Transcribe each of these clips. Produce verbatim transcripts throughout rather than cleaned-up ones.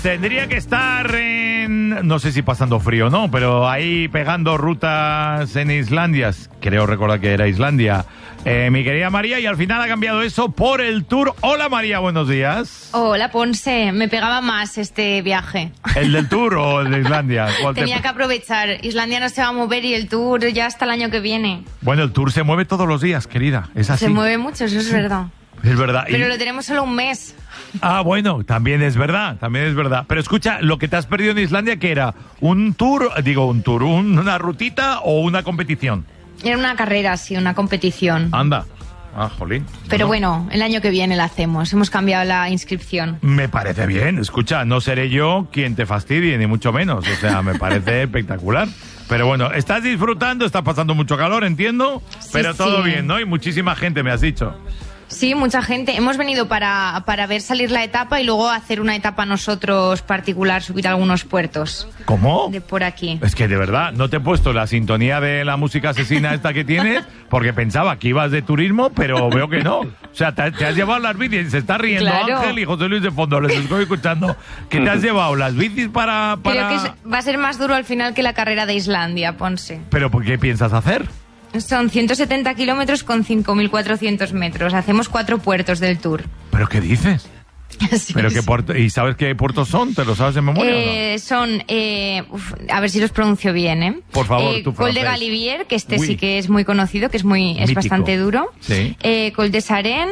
Tendría que estar en... no sé si pasando frío o no, pero ahí pegando rutas en Islandia. Creo recordar que era Islandia. Eh, mi querida María, y al final ha cambiado eso por el Tour. Hola María, buenos días. Hola Ponce, me pegaba más este viaje. ¿El del Tour o el de Islandia? Tenía te... que aprovechar. Islandia no se va a mover y el Tour ya hasta el año que viene. Bueno, el Tour se mueve todos los días, querida. Es así. Se mueve mucho, eso es verdad. Es verdad. Pero y... lo tenemos solo un mes. Ah, bueno, también es verdad, también es verdad. Pero escucha, lo que te has perdido en Islandia, ¿qué era? ¿Un tour, digo, un tour, un, una rutita o una competición? Era una carrera, sí, una competición. Anda. Ah, jolín. Pero bueno, el año que viene la hacemos. Hemos cambiado la inscripción. Me parece bien. Escucha, no seré yo quien te fastidie, ni mucho menos. O sea, me parece espectacular. Pero bueno, estás disfrutando, está pasando mucho calor, entiendo. Sí, pero todo sí. bien, ¿no? Y muchísima gente, me has dicho. Sí, mucha gente. Hemos venido para, para ver salir la etapa y luego hacer una etapa nosotros particular, subir a algunos puertos. ¿Cómo? De por aquí. Es que de verdad, no te he puesto la sintonía de la música asesina esta que tienes, porque pensaba que ibas de turismo, pero veo que no. O sea, te, te has llevado las bicis, se está riendo Claro. Ángel y José Luis de fondo, les estoy escuchando. ¿Qué te has llevado? ¿Las bicis para...? para... Creo que es- va a ser más duro al final que la carrera de Islandia, Ponce. ¿Pero por qué piensas hacer? Son ciento setenta kilómetros con cinco mil cuatrocientos metros. Hacemos cuatro puertos del Tour. ¿Pero qué dices? Sí, ¿Pero qué sí. puerto? ¿Y sabes qué puertos son? ¿Te lo sabes de memoria Eh, son, eh, uf, a ver si los pronuncio bien, ¿eh? Por favor, eh, tu Col de francés. Galibier, que este Oui. sí que es muy conocido, que es muy es Mítico. bastante duro. Sí. Eh, Col de Saren,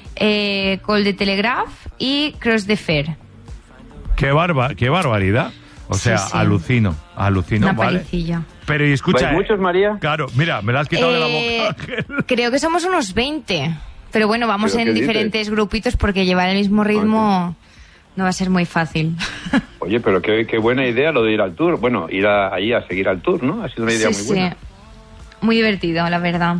eh, Col de Telegraph y Cross de Fer. no? Qué, barba, qué barbaridad. O sea, Sí, sí. alucino, alucino, Una vale. parecilla. Pero y escucha... ¿Vais muchos, María? Claro, mira, me la has quitado de la Eh, boca, Ángel. creo que somos unos veinte. Pero bueno, vamos ¿Pero en qué dices? diferentes grupitos porque llevar el mismo ritmo no va a ser muy fácil. Oye, pero qué, qué buena idea lo de ir al tour. Bueno, ir a, ahí a seguir al tour, ¿no? Ha sido una idea Sí, muy buena. sí. Muy divertido, la verdad.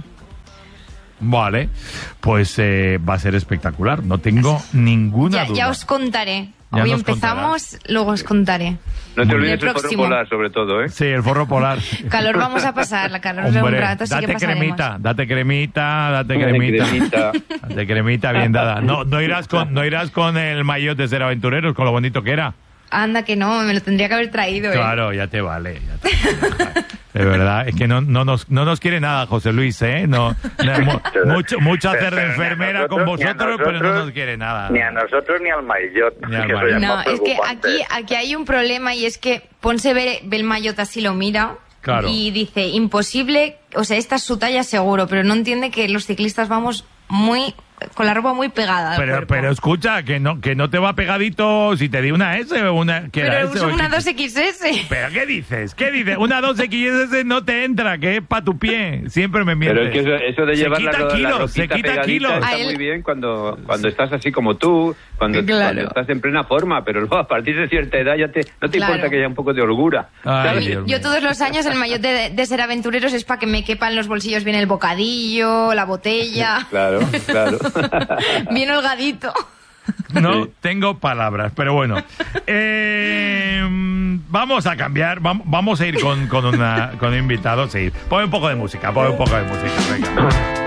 Vale, pues eh, va a ser espectacular, no tengo ninguna Ya, duda. ya os contaré. Ya Hoy nos empezamos, luego os contaré. No te Muy olvides bien. el forro Próximo. polar, sobre todo, ¿eh? Sí, el forro polar. Calor vamos a pasar, la calor de un Hombre, rato, sí que date pasaremos. cremita, date cremita, date Date cremita. cremita. Date cremita bien dada. No, no irás con, no irás con el maillot de ser aventureros, con lo bonito que era. Anda que no, me lo tendría que haber traído. ¿eh? Claro, ya te vale. Ya te vale. De verdad, es que no, no, nos, no nos quiere nada José Luis, ¿eh? No, no, mu- mucho, mucho hacer de Pero ni a enfermera con nosotros, ni a vosotros, pero no nosotros, nos quiere nada. Ni a nosotros ni al maillot. Ni al que eso maillot. ya es No, más es que preocupante. aquí, aquí hay un problema y es que Ponce ve, ve el maillot así, lo mira Claro. y dice, imposible, o sea, esta es su talla seguro, pero no entiende que los ciclistas vamos muy, con la ropa muy pegada al Pero, cuerpo. pero escucha, que no, que no te va pegadito si te di una S o una... que era Pero S uso o una X. dos equis ese. ¿Pero qué dices? ¿Qué dices? Una dos equis ese no te entra, que es para tu pie. Siempre me mientes. Pero es que eso, eso de Se llevar la, quita ro- la kilos, se ropita quita pegadita kilos. está A él- muy bien cuando, cuando estás así como tú, cuando, Claro. cuando estás en plena forma, pero luego a partir de cierta edad ya te, no te Claro. importa que haya un poco de holgura. Ay, ¿sabes? Dios mío. Yo todos los años el maillot de, de ser aventureros es para que me quepan los bolsillos bien el bocadillo, la botella, Claro, claro. bien holgadito. No tengo palabras, pero bueno. Eh, vamos a cambiar, vam- vamos a ir con, con, una, con un invitado. Sí, pon un poco de música, pon un poco de música. Venga.